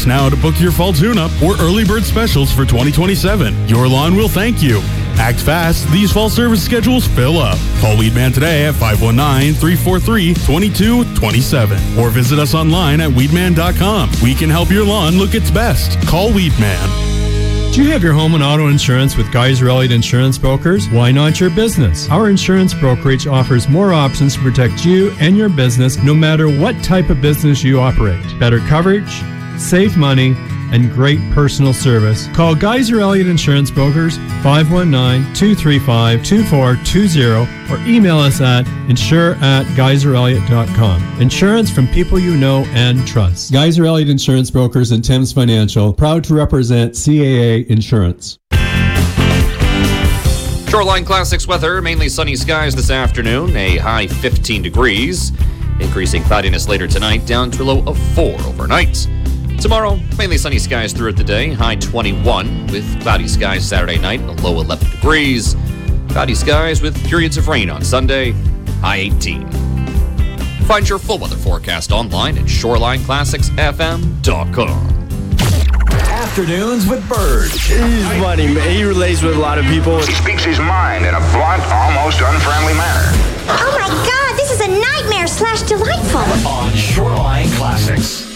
now to book your fall tune-up or early bird specials for 2027. Your lawn will thank you. Act fast. These fall service schedules fill up. Call Weedman today at 519-343-2227 or visit us online at weedman.com. We can help your lawn look its best. Call Weedman. Do you have your home and auto insurance with Geyser Elliott Insurance Brokers? Why not your business? Our insurance brokerage offers more options to protect you and your business no matter what type of business you operate. Better coverage, save money, and great personal service. Call Geyser Elliott Insurance Brokers 519-235-2420 or email us at insure@geyserelliott.com. Insurance from people you know and trust. Geyser Elliott Insurance Brokers and Thames Financial, proud to represent CAA Insurance. Shoreline Classics weather, mainly sunny skies this afternoon, a high 15 degrees. Increasing cloudiness later tonight, down to a low of 4 overnight. Tomorrow, mainly sunny skies throughout the day, high 21, with cloudy skies Saturday night, a low 11 degrees. Cloudy skies with periods of rain on Sunday, high 18. Find your full weather forecast online at ShorelineClassicsFM.com. Afternoons with Bird. He's funny, man. He relates with a lot of people. He speaks his mind in a blunt, almost unfriendly manner. Oh my God, this is a nightmare / delightful. On Shoreline Classics.